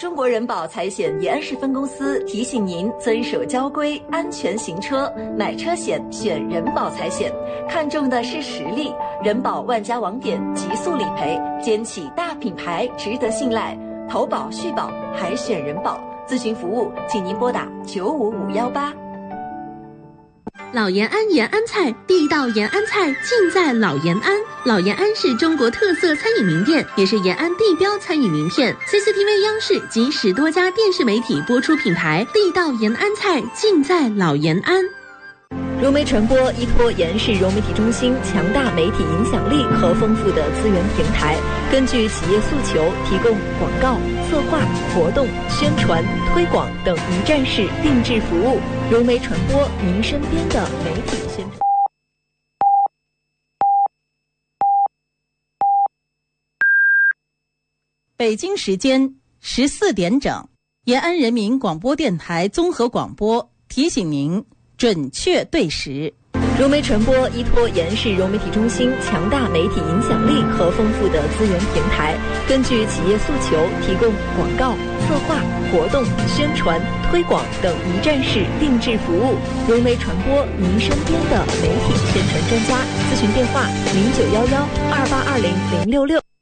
中国人保财险延安市分公司提醒您遵守交规，安全行车，买车险选人保财险，看重的是实力。人保万家网点极速理赔，肩起大品牌，值得信赖。投保续保还选人保，咨询服务请您拨打95518。 老延安延安菜，地道延安菜尽在老延安。老延安是中国特色餐饮名店，也是延安地标餐饮名片。CCTV 央视及10多家电视媒体播出品牌，地道延安菜尽在老延安。 融媒传播依托延安市融媒体中心强大媒体影响力和丰富的资源平台，根据企业诉求提供广告、策划、活动、宣传、推广等一站式定制服务。融媒传播，您身边的媒体宣传。 北京时间14点整，延安人民广播电台综合广播提醒您准确对时。 融媒传播依托延安市融媒体中心强大媒体影响力和丰富的资源平台，根据企业诉求提供广告、策划、活动、宣传、推广等一站式定制服务。融媒传播，您身边的媒体宣传专家。咨询电话：091128200666。